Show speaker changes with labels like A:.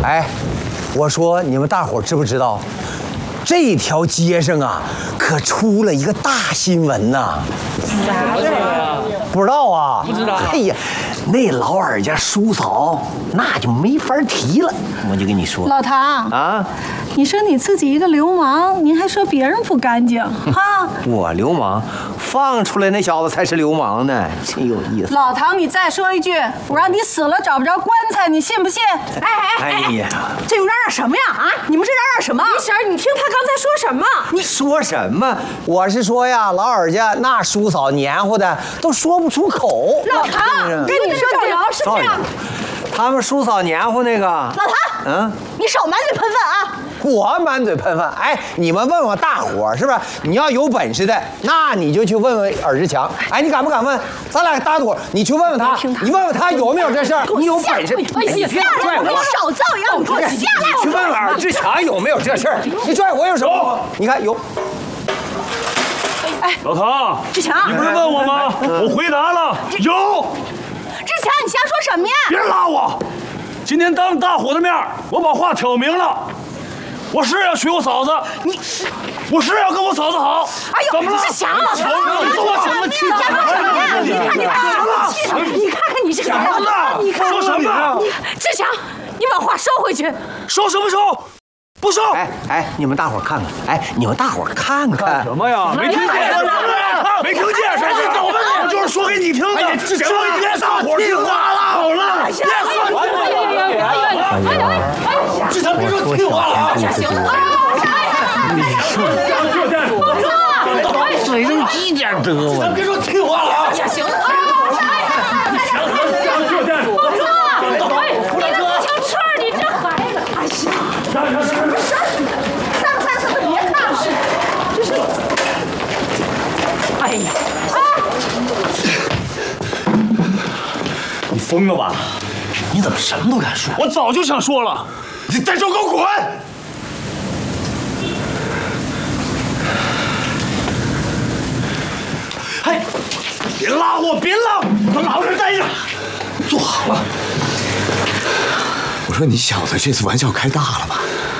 A: 哎，我说你们大伙知不知道，这条街上啊，可出了一个大新闻呐！
B: 啥事啊？
A: 不知道啊？
B: 不知道。
A: 哎呀，那老二家叔嫂那就没法提了，我就跟你说。
C: 老唐
A: 啊，
C: 你说你自己一个流氓，您还说别人不干净哈？
A: 我流氓，放出来那小子才是流氓呢，真有意思。
C: 老唐，你再说一句，我让你死了找不着棺材，你信不信？
A: 哎呀，
C: 这又嚷嚷什么呀？啊，你们是嚷嚷什么？
D: 李婶儿，你听他刚才说什么？
A: 你说什么？我是说呀，老二家那叔嫂黏糊的都说不出口。
C: 老唐，跟你说
D: 造谣是这样。
A: 他们叔嫂黏糊那个
C: 老唐，你少满嘴喷粪啊！
A: 我满嘴喷粪。哎，你们问问大伙是不是？你要有本事的，那你就去问问尔志强。哎，你敢不敢问？咱俩搭伙，你去问问他，你问问他有没有这事儿。你有本事，
C: 哎呀，别拽我！你少造谣！你给我下来！
A: 你去问问尔志强有没有这事儿。你拽我有什么？你看有。
C: 哎，
E: 老唐，
C: 志强，
E: 你不是问我吗？我回答了，有。
C: 志强，你瞎说什么呀？
E: 别拉我！今天当大伙的面，我把话挑明了，我是要娶我嫂子，我是要跟我嫂子好。
C: 哎呦，
E: 怎么了？
C: 志强，你看看你这个样子，你看
E: 说什么？
C: 志强，你把话收回去。
E: 收什么收？不收！
A: 哎，你们大伙看看，哎，你们大伙看看
E: 什么呀？没听见？没听见？走吧你！我就是说给你听的。行了，别大伙听话了。好了，别说。志强，别说听话了啊！
A: 嘴上一点德
E: 志强，别说听话了啊！
D: 行了，你这孩子，哎呀，上三次别看了，这是，哎呀，
E: 你疯了吧？
A: 你怎么什么都敢说？
E: 我早就想说了，你再说给我滚！哎，别拉我，别拉！我老实待着。
F: 坐好了。我说你小子这次玩笑开大了吧？